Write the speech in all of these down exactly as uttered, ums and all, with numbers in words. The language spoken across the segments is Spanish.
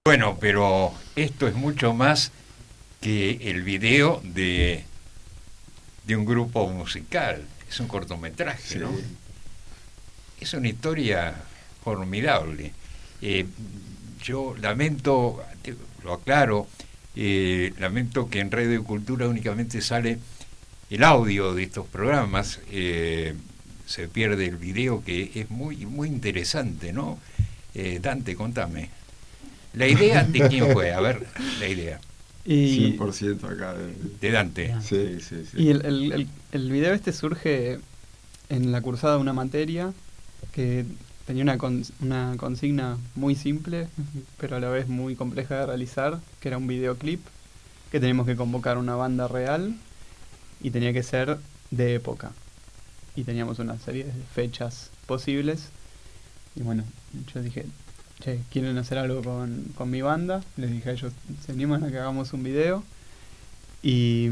Bueno, pero esto es mucho más que el video de, de un grupo musical. Es un cortometraje, sí, ¿no? Es una historia formidable. Eh, yo lamento, lo aclaro, eh, lamento que en Radio Cultura únicamente sale el audio de estos programas, eh, se pierde el video, que es muy, muy interesante, ¿no? Eh, Dante, contame. ¿La idea de quién fue? A ver, la idea. Y cien por ciento acá. De, de Dante. Sí, sí, sí. Y el, el, el, el video este surge en la cursada de una materia que tenía una, con, una consigna muy simple, pero a la vez muy compleja de realizar, que era un videoclip, que teníamos que convocar una banda real y tenía que ser de época. Y teníamos una serie de fechas posibles. Y bueno, yo dije, che, ¿quieren hacer algo con, con mi banda? Les dije a ellos, ¿se animan a que hagamos un video? Y,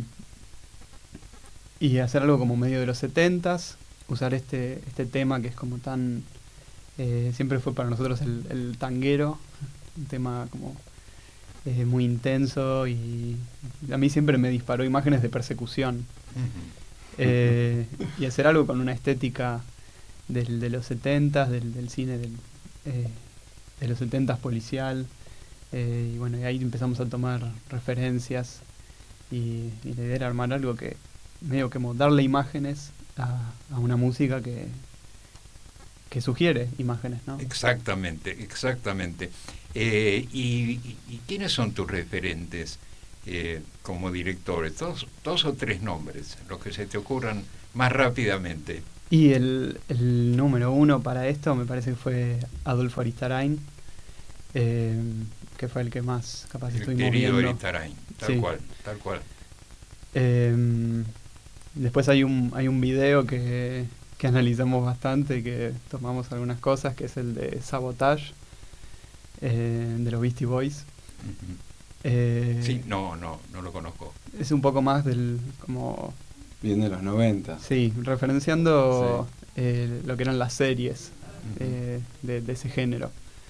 y hacer algo como medio de los setentas, usar este, este tema que es como tan... Eh, siempre fue para nosotros el, el tanguero, un tema como eh, muy intenso, y a mí siempre me disparó imágenes de persecución. Uh-huh. Eh, y hacer algo con una estética del, de los setentas, del, del cine del, eh, de los setentas policial, eh, y bueno, y ahí empezamos a tomar referencias, y, y la idea era armar algo que medio como darle imágenes a, a una música que que sugiere imágenes, ¿no? Exactamente, exactamente. Eh, y, y, ¿Y quiénes son tus referentes eh, como directores? Dos, dos o tres nombres, los que se te ocurran más rápidamente. Y el, el número uno para esto me parece que fue Adolfo Aristarain, eh, que fue el que más capaz el estuvimos querido viendo. Aristarain, tal sí. cual, tal cual. Eh, después hay un, hay un video que... que analizamos bastante, que tomamos algunas cosas, que es el de Sabotage, eh, de los Beastie Boys. Uh-huh. eh, sí, no, no, no lo conozco. Es un poco más del, como... Bien de los noventa. Sí, referenciando sí. Eh, lo que eran las series uh-huh. eh, de, de ese género.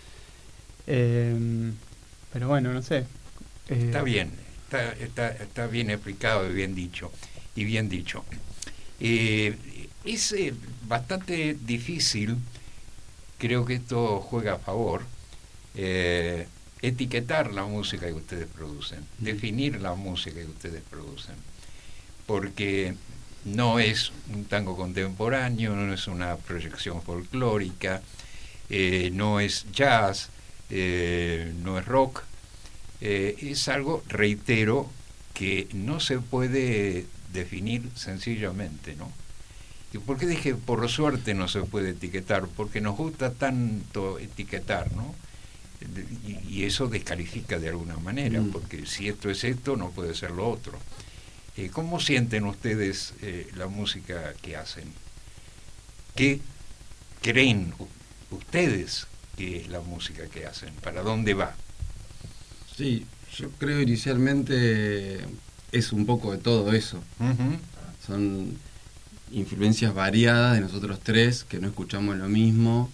Eh, pero bueno, no sé. Eh, está bien, está, está, está bien explicado y bien dicho. Y bien dicho. Eh, Es eh, bastante difícil, creo que esto juega a favor, eh, etiquetar la música que ustedes producen, mm. definir la música que ustedes producen, porque no es un tango contemporáneo, no es una proyección folclórica, eh, no es jazz, eh, no es rock, eh, es algo, reitero, que no se puede definir sencillamente, ¿no? ¿Y por qué dije por suerte no se puede etiquetar? Porque nos gusta tanto etiquetar, ¿no? Y, y eso descalifica de alguna manera, mm. porque si esto es esto, no puede ser lo otro. Eh, ¿Cómo sienten ustedes eh, la música que hacen? ¿Qué creen ustedes que es la música que hacen? ¿Para dónde va? Sí, yo creo inicialmente es un poco de todo eso. Uh-huh. Son influencias variadas de nosotros tres, que no escuchamos lo mismo,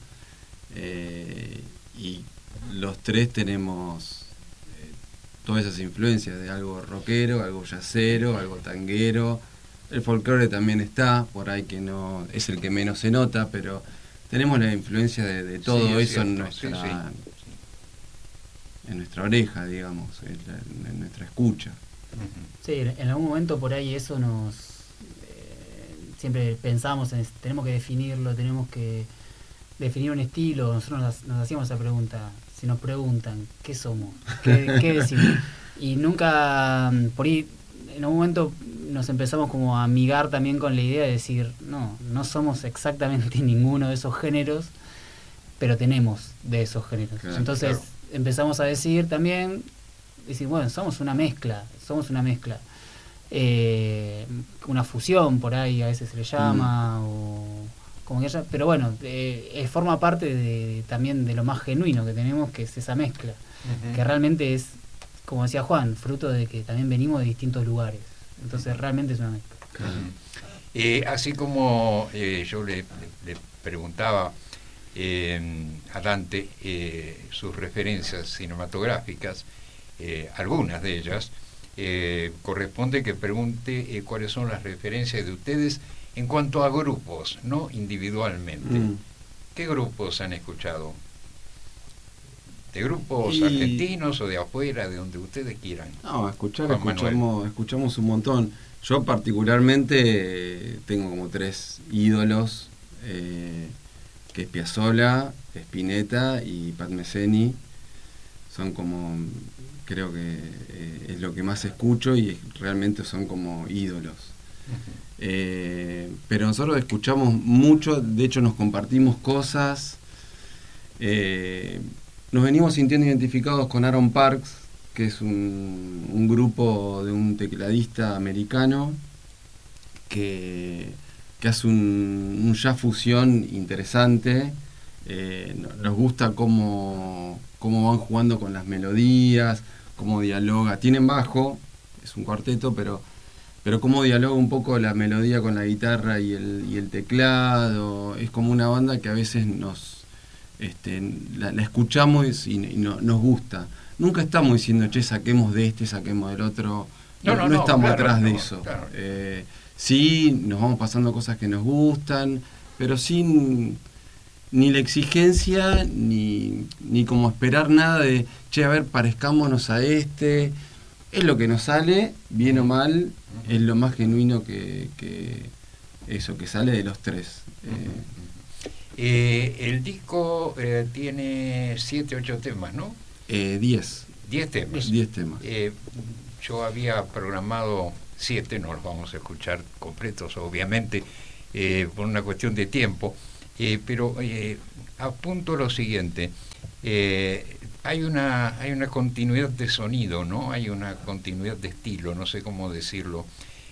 eh, y los tres tenemos eh, todas esas influencias de algo rockero, algo jazzero, algo tanguero. El folclore también está, por ahí que no es el que menos se nota, pero tenemos la influencia de, de todo sí, eso cierto, en nuestra sí, sí. en nuestra oreja, digamos, en, en nuestra escucha. Sí, en algún momento por ahí eso nos... siempre pensábamos en tenemos que definirlo, tenemos que definir un estilo. Nosotros nos, nos hacíamos esa pregunta, si nos preguntan ¿qué somos? ¿Qué, qué decimos? Y nunca, por ahí en un momento nos empezamos como a amigar también con la idea de decir no, no somos exactamente ninguno de esos géneros, pero tenemos de esos géneros. Claro, entonces claro. empezamos a decir también, decir bueno, somos una mezcla, somos una mezcla. Eh, una fusión por ahí a veces se le llama mm. o como que haya, pero bueno eh, forma parte de, también de lo más genuino que tenemos, que es esa mezcla uh-huh. que realmente es, como decía Juan, fruto de que también venimos de distintos lugares, entonces uh-huh. realmente es una mezcla. Uh-huh. eh, así como eh, yo le, le, le preguntaba eh, a Dante eh, sus referencias cinematográficas, eh, algunas de ellas, eh, corresponde que pregunte eh, cuáles son las referencias de ustedes en cuanto a grupos, no individualmente. Mm. ¿Qué grupos han escuchado? ¿De grupos y... argentinos o de afuera, de donde ustedes quieran? No, escuchar, escuchamos, escuchamos un montón. Yo particularmente tengo como tres ídolos, eh, que es Piazzolla, Spinetta y Pat Metheny. Son como, creo que eh, es lo que más escucho y realmente son como ídolos. Uh-huh. eh, pero nosotros escuchamos mucho, de hecho nos compartimos cosas. Eh, nos venimos sintiendo identificados con Aaron Parks, que es un, un grupo de un tecladista americano que, que hace un, un jazz fusión interesante. Eh, nos gusta cómo, cómo van jugando con las melodías, cómo dialoga. Tienen bajo, es un cuarteto, pero, pero cómo dialoga un poco la melodía con la guitarra y el, y el teclado. Es como una banda que a veces nos este, la, la escuchamos y, y no, nos gusta. Nunca estamos diciendo, che, saquemos de este, saquemos del otro. No, no, no, no estamos claro, atrás de no, eso. Claro. Eh, sí, nos vamos pasando cosas que nos gustan, pero sin ni la exigencia, ni, ni como esperar nada de, che, a ver, parezcámonos a este. Es lo que nos sale, bien o mal, es lo más genuino que, que eso, que sale de los tres. Eh, eh, el disco eh, tiene siete, ocho temas, ¿no? Eh, diez. Diez temas. Diez temas. Eh, yo había programado siete, no los vamos a escuchar completos, obviamente, eh, por una cuestión de tiempo, eh, pero eh, apunto lo siguiente. Eh, hay una hay una continuidad de sonido, ¿no? Hay una continuidad de estilo, no sé cómo decirlo.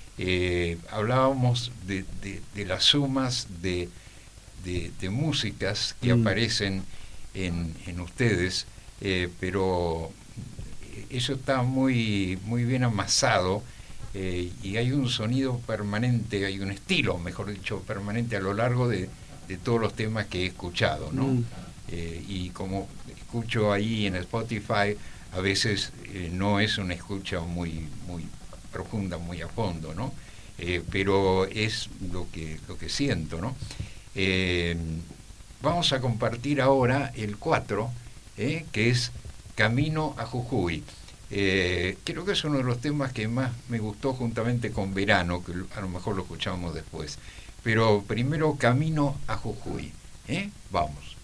Eh, hablábamos de, de, de las sumas de, de, de músicas que mm. aparecen en, en ustedes. Eh, pero eso está muy muy bien amasado, eh, y hay un sonido permanente, hay un estilo, mejor dicho, permanente a lo largo de, de todos los temas que he escuchado, ¿no? Mm. Eh, y como escucho ahí en Spotify, a veces eh, no es una escucha muy muy profunda, muy a fondo, ¿no? Eh, pero es lo que lo que siento, ¿no? Eh, vamos a compartir ahora el cuatro. Eh, que es Camino a Jujuy. Eh, creo que es uno de los temas que más me gustó juntamente con Verano, que a lo mejor lo escuchamos después. Pero primero Camino a Jujuy. ¿eh? Vamos.